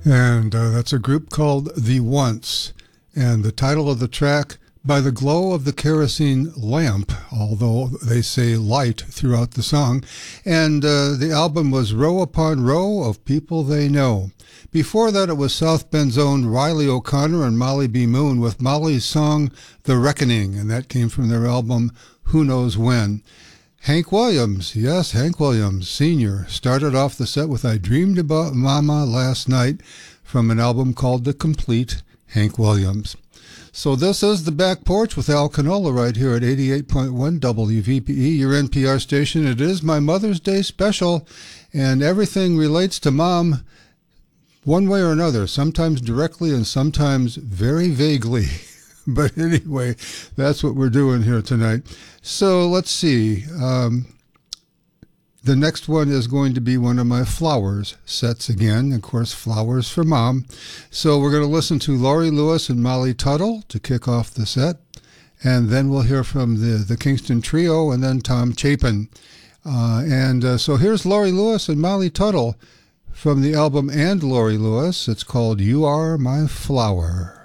And that's a group called The Once. And the title of the track, By the Glow of the Kerosene Lamp, although they say light throughout the song. And the album was Row Upon Row of People They Know. Before that, it was South Bend's own Riley O'Connor and Molly B. Moon with Molly's song The Reckoning, and that came from their album Who Knows When. Hank Williams, yes, Hank Williams, Sr., started off the set with I Dreamed About Mama Last Night from an album called The Complete Hank Williams. So this is The Back Porch with Al Canola right here at 88.1 WVPE, your NPR station. It is my Mother's Day special, and everything relates to Mom one way or another, sometimes directly and sometimes very vaguely. But anyway, that's what we're doing here tonight. So let's see. The next one is going to be one of my Flowers sets again. Of course, Flowers for Mom. So we're going to listen to Laurie Lewis and Molly Tuttle to kick off the set. And then we'll hear from the Kingston Trio and then Tom Chapin. So here's Laurie Lewis and Molly Tuttle from the album And Laurie Lewis. It's called You Are My Flower.